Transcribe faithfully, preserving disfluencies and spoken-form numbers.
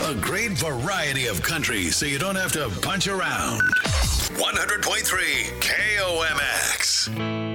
A great variety of country so you don't have to punch around. one hundred point three K O M X.